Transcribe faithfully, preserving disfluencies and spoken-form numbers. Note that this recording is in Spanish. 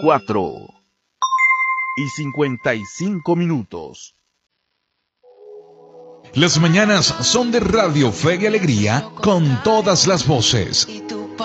cuatro y cincuenta y cinco minutos. Las mañanas son de Radio Fe y Alegría con todas las voces.